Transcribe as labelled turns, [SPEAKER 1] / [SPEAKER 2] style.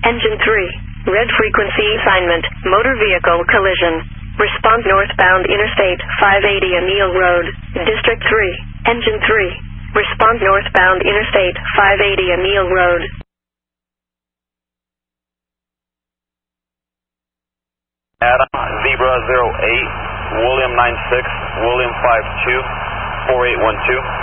[SPEAKER 1] Engine 3. Red frequency assignment. Motor vehicle collision. Respond northbound Interstate 580 Anil Road, District 3. Engine 3. Respond northbound Interstate 580 Anil Road.
[SPEAKER 2] Adam, Zebra 08, William 96, William 52, 4812.